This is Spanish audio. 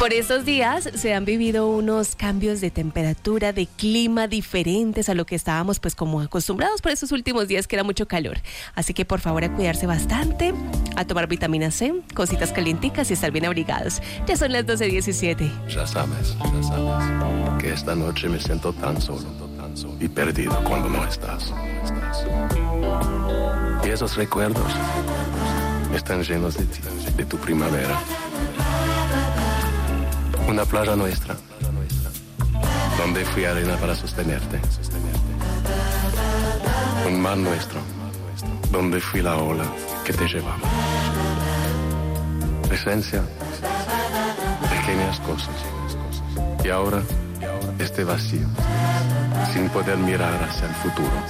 Por estos días se han vivido unos cambios de temperatura, de clima diferentes a lo que estábamos pues como acostumbrados por estos últimos días, que era mucho calor. Así que por favor a cuidarse bastante, a tomar vitamina C, cositas calienticas y estar bien abrigados. Ya son las 12:17. Ya sabes que esta noche me siento tan solo y perdido cuando no estás. Y esos recuerdos están llenos de ti, de tu primavera. Una playa nuestra, donde fui arena para sostenerte. Un mar nuestro, donde fui la ola que te llevaba. Esencia, pequeñas cosas. Y ahora, este vacío, sin poder mirar hacia el futuro.